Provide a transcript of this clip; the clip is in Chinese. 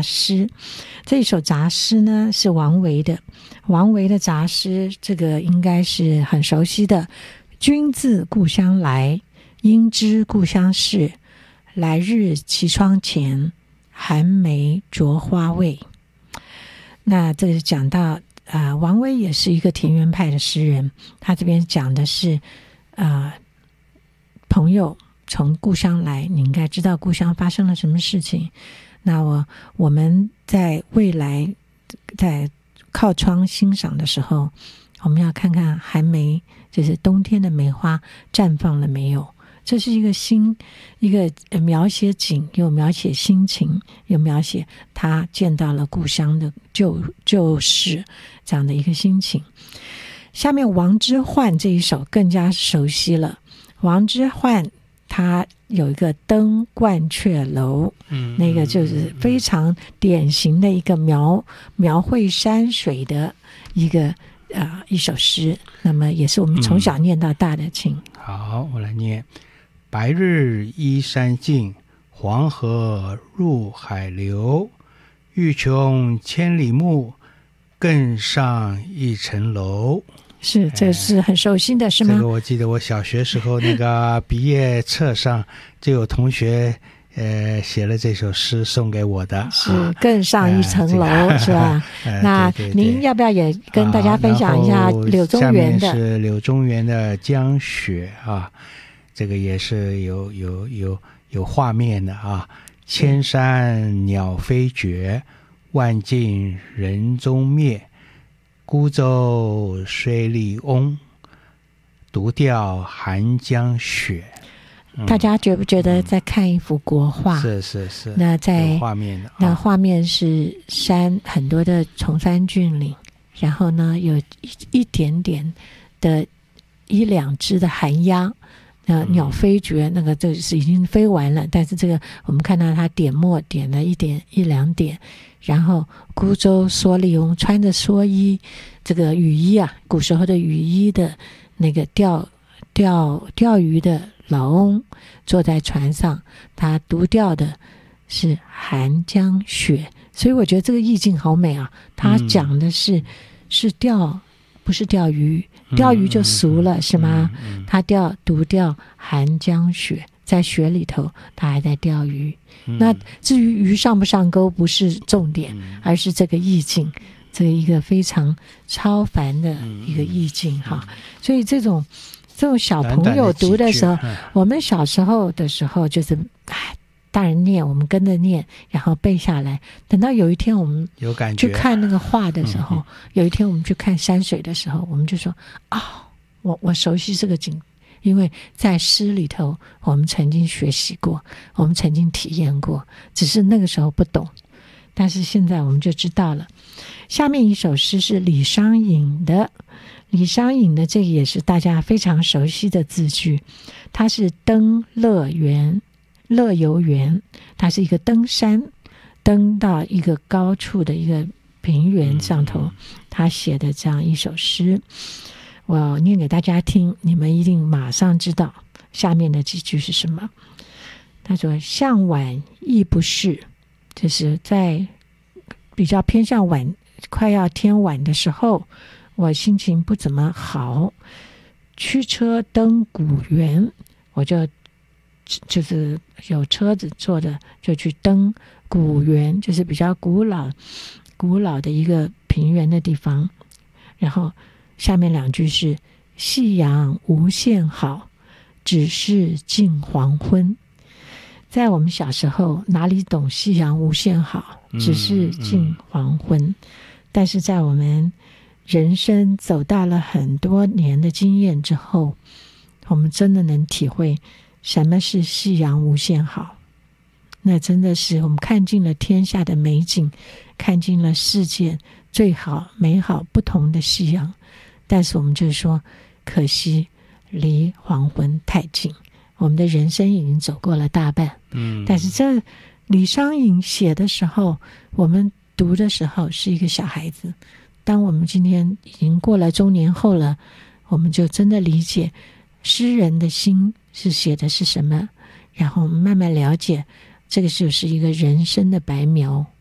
杂诗。这一首杂诗呢是王维的，王维的杂诗这个应该是很熟悉的。君自故乡来，应知故乡事。来日绮窗前，寒梅著花未。那这个是讲到王维也是一个田园派的诗人，他这边讲的是朋友从故乡来，你应该知道故乡发生了什么事情。那我们在未来在靠窗欣赏的时候，我们要看看寒梅，就是冬天的梅花绽放了没有。这是一个描写景，又描写心情，又描写他见到了故乡的旧事这样的一个心情。下面王之涣这一首更加熟悉了。王之涣他有一个登鹳雀楼，那个就是非常典型的一个描绘山水的一首诗，那么也是我们从小念到大的。请好，我来念。白日依山尽，黄河入海流。欲穷千里目，更上一层楼。 是，这是很熟悉的，是吗？ 这个我记得我小学时候那个毕业册上就有同学写了这首诗送给我的， 是更上一层楼，是吧？那您要不要也跟大家分享一下柳宗元的？ 下面是柳宗元的《江雪》啊，这个也是有画面的啊。千山鸟飞绝，万径人踪灭。孤舟蓑笠翁，独钓寒江雪。 大家觉不觉得在看一幅国画？ 是。 那在画面的， 那画面是山，很多的崇山峻岭，然后呢有一点点的一两只的寒鸦。鸟飞绝，那个就是已经飞完了，但是这个我们看到它点墨点了一两点，然后孤舟蓑笠翁，穿着蓑衣，这个雨衣啊，古时候的雨衣的那个钓鱼的老翁坐在船上，他独钓的是寒江雪，所以我觉得这个意境好美啊。他讲的是钓，不是钓鱼，钓鱼就俗了，是吗？他独钓寒江雪，在雪里头他还在钓鱼。那至于鱼上不上钩不是重点，而是这个意境，这一个非常超凡的一个意境哈。所以这种小朋友读的时候，我们小时候的时候就是大人念，我们跟着念，然后背下来。等到有一天我们去看那个画的时候，有一天我们去看山水的时候，我们就说我熟悉这个景，因为在诗里头我们曾经学习过，我们曾经体验过，只是那个时候不懂，但是现在我们就知道了。下面一首诗是李商隐的，李商隐的这个也是大家非常熟悉的字句，它是登乐游原，它是一个登山，登到一个高处的一个平原上头，他写的这样一首诗，我念给大家听，你们一定马上知道下面的几句是什么。他说：向晚意不适，就是在比较偏向晚，快要天晚的时候，我心情不怎么好。驱车登古原，我就是有车子坐的，就去登古原，就是比较古老的一个平原的地方。然后下面两句是：夕阳无限好，只是近黄昏。在我们小时候哪里懂夕阳无限好，只是近黄昏。但是在我们人生走大了很多年的经验之后，我们真的能体会什么是夕阳无限好。那真的是我们看尽了天下的美景，看尽了世界最好美好不同的夕阳，但是我们就是说可惜离黄昏太近，我们的人生已经走过了大半。但是这李商隐写的时候，我们读的时候是一个小孩子，当我们今天已经过了中年后了，我们就真的理解诗人的心是写的是什么，然后慢慢了解这个就是一个人生的白描。